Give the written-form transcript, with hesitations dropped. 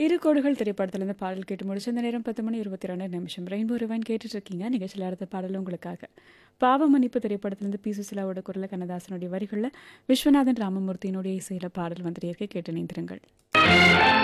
இரு கோடுகள் திரைப்படத்திலிருந்து பாடல் கேட்டு முடிச்சு இந்த நேரம் 10 மணி 22 நிமிஷம். ரெயின்போ ரிவைன் கேட்டுட்டு இருக்கீங்க. நிகழ்ச்சியில் அடுத்த பாடல் உங்களுக்காக. பாவ மன்னிப்பு திரைப்படத்திலிருந்து பி சுசிலாவோட குரல கண்ணதாசனுடைய வரிகளில் விஸ்வநாதன் ராமமூர்த்தியினுடைய இசையில பாடல் வந்துட்டு இருக்கு. கேட்டு இணைந்திருங்கள்.